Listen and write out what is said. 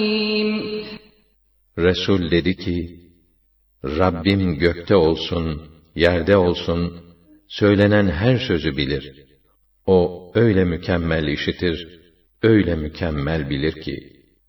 Resul dedi ki, Rabbim gökte olsun, yerde olsun, söylenen her sözü bilir. O öyle mükemmel işitir, öyle mükemmel bilir ki.